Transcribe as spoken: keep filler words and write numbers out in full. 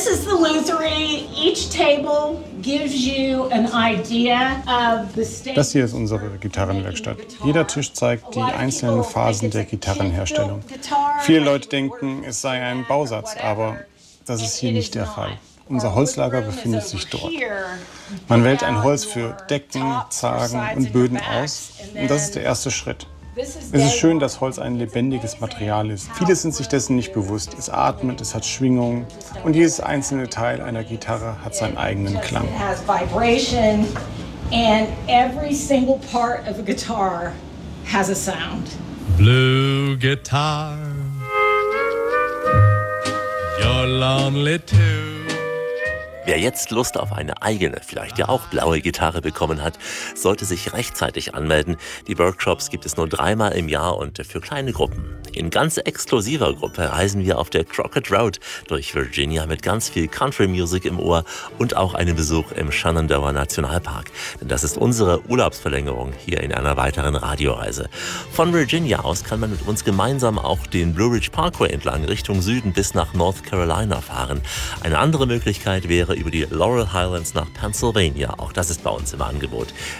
This is the Lutherie. Each table gives you an idea of the stage. Das hier ist unsere Gitarrenwerkstatt. Jeder Tisch zeigt die einzelnen Phasen der Gitarrenherstellung. Viele Leute denken, es sei ein Bausatz, aber das ist hier nicht der Fall. Unser Holzlager befindet sich dort. Man wählt ein Holz für Decken, Zagen und Böden aus und das ist der erste Schritt. Es ist schön, dass Holz ein lebendiges Material ist. Viele sind sich dessen nicht bewusst. Es atmet, es hat Schwingungen und jedes einzelne Teil einer Gitarre hat seinen eigenen Klang. Blue guitar, you're lonely too. Wer jetzt Lust auf eine eigene, vielleicht ja auch blaue Gitarre bekommen hat, sollte sich rechtzeitig anmelden. Die Workshops gibt es nur dreimal im Jahr und für kleine Gruppen. In ganz exklusiver Gruppe reisen wir auf der Crockett Road durch Virginia mit ganz viel Country Music im Ohr und auch einem Besuch im Shenandoah Nationalpark. Denn das ist unsere Urlaubsverlängerung hier in einer weiteren Radioreise. Von Virginia aus kann man mit uns gemeinsam auch den Blue Ridge Parkway entlang Richtung Süden bis nach North Carolina fahren. Eine andere Möglichkeit wäre über die Laurel Highlands nach Pennsylvania. Auch das ist bei uns im Angebot.